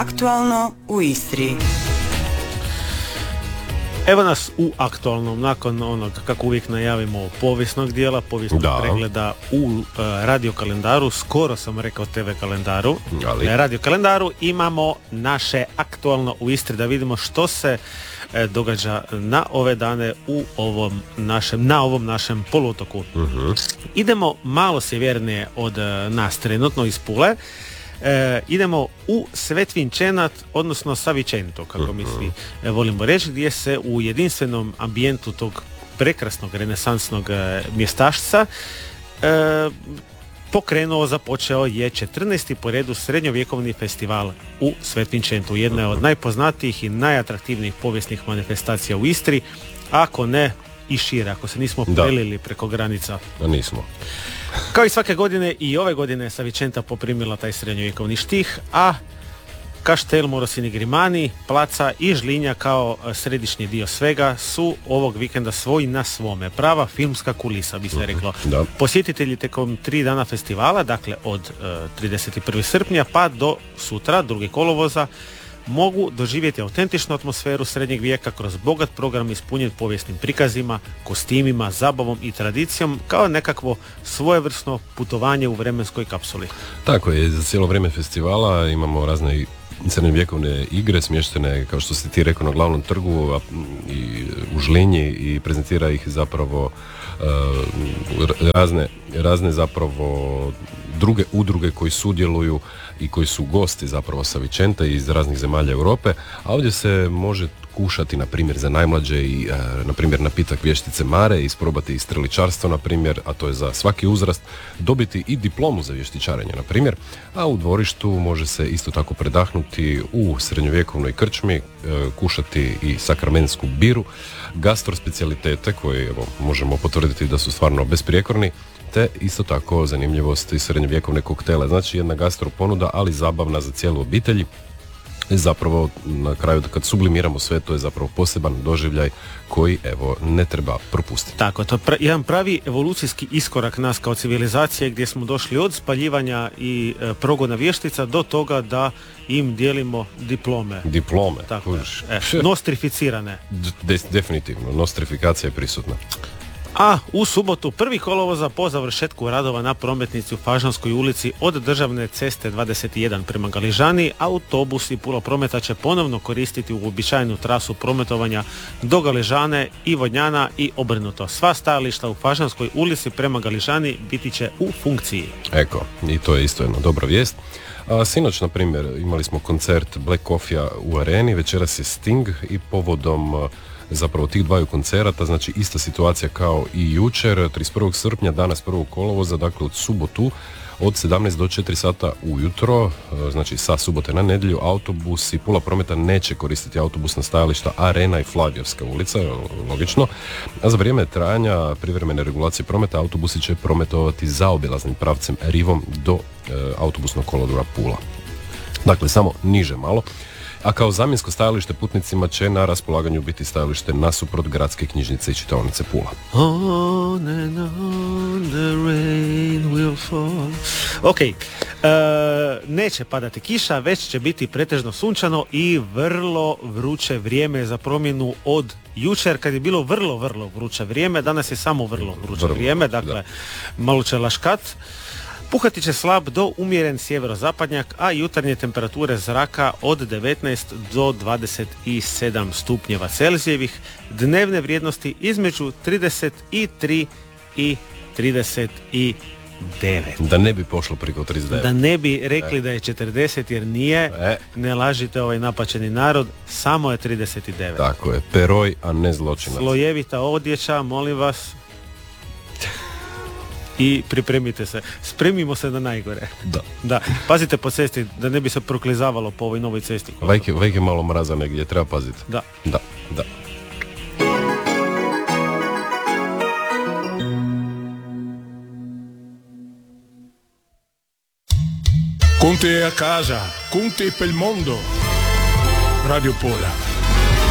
Aktualno u Istri. Evo nas u aktualnom, nakon onog, kako uvijek najavimo, povijesnog dijela, povijesnog pregleda u radio kalendaru, skoro sam rekao TV kalendaru, radio kalendaru imamo naše aktualno u Istri, da vidimo što se događa na ove dane na ovom našem poluotoku. Idemo malo sjevernije od nas, trenutno iz Pule. Idemo u Svetvinčenat, odnosno Savičento, kako mi svi volimo reći, gdje se u jedinstvenom ambijentu tog prekrasnog renesansnog mjestašca započeo je 14. po redu srednjovjekovni festival u Svetvinčentu. Jedna je od najpoznatijih i najatraktivnijih povijesnih manifestacija u Istri, ako ne i šire, ako se nismo prelili preko granica. Nismo. Kao i svake godine, i ove godine je Savičenta poprimila taj srednjovjekovni štih, a Kaštel Morosini Grimani, Placa i Žlinja kao središnji dio svega su ovog vikenda svoj na svome. Prava filmska kulisa, bi se reklo. Posjetitelji tijekom 3 dana festivala, dakle od 31. srpnja pa do sutra, 2. kolovoza, mogu doživjeti autentičnu atmosferu srednjeg vijeka kroz bogat program ispunjen povijesnim prikazima, kostimima, zabavom i tradicijom, kao nekakvo svojevrsno putovanje u vremenskoj kapsuli. Tako je, za cijelo vrijeme festivala imamo razne srednjovjekovne igre smještene, kao što si ti rekao, na glavnom trgu i u Žlinji, i prezentira ih zapravo razne zapravo druge udruge koji sudjeluju i koji su gosti zapravo Savičenta iz raznih zemalja Europe, a ovdje se može kušati, na primjer, za najmlađe i na primjer napitak vještice Mare, isprobati i streličarstvo, na primjer, a to je za svaki uzrast, dobiti i diplomu za vještičarenje, na primjer, a u dvorištu može se isto tako predahnuti u srednjovjekovnoj krčmi, kušati i sakramensku biru, gastro specijalitete koje možemo potvrditi da su stvarno besprijekorni, te isto tako zanimljivosti srednjovjekovne koktele. Znači jedna gastro ponuda, ali zabavna za cijelu obitelj. I zapravo na kraju, kad sublimiramo sve, to je zapravo poseban doživljaj koji, evo, ne treba propustiti. Tako, to je jedan pravi evolucijski iskorak nas kao civilizacije, gdje smo došli od spaljivanja i progona vještica do toga da im dijelimo diplome. Tako, nostrificirane. Definitivno, nostrifikacija je prisutna. A u subotu 1. kolovoza po završetku radova na prometnici u Fažanskoj ulici od državne ceste 21 prema Galižani, autobus i Pula Prometa će ponovno koristiti uobičajenu trasu prometovanja do Galižane i Vodnjana i obrnuto. Sva stajališta u Fažanskoj ulici prema Galižani biti će u funkciji. Eko, i to je isto jedna dobra vijest. A sinoć, na primjer, imali smo koncert Black Coffee u Areni, večeras je Sting i povodom zapravo tih dvaju koncerata, znači ista situacija kao i jučer, 31. srpnja, danas 1. kolovoza, dakle od subotu, od 17 do 4 sata ujutro, znači sa subote na nedjelju, autobus i Pula Prometa neće koristiti autobusna stajališta Arena i Flavijevska ulica, logično, a za vrijeme trajanja privremene regulacije prometa autobusi će prometovati zaobilaznim pravcem Rivom do autobusnog kolodvora Pula. Dakle, samo niže malo. A kao zamjensko stajalište putnicima će na raspolaganju biti stajalište nasuprot gradske knjižnice i čitaonice Pula. On and on the rain will fall. Ok, neće padati kiša, već će biti pretežno sunčano i vrlo vruće vrijeme za promjenu od jučer, kad je bilo vrlo vruće vrijeme. Danas je samo vrlo vruće vrijeme, dakle malo će laškat. Puhati će slab do umjeren sjeverozapadnjak, a jutarnje temperature zraka od 19 do 27 stupnjeva Celzijevih, dnevne vrijednosti između 33 i 39. Da ne bi pošlo preko 39. Da ne bi rekli da je 40, jer nije, ne lažite ovaj napačeni narod, samo je 39. Tako je, peroj, a ne zločinac. Slojevita odjeća, molim vas. I pripremite se. Spremimo se na najgore. Da. Pazite po cesti, da ne bi se proklizavalo po ovoj novoj cesti. Vajke malo mraza negdje, treba paziti. Da. Conte a casa, Conte pel mondo. Radio Pola.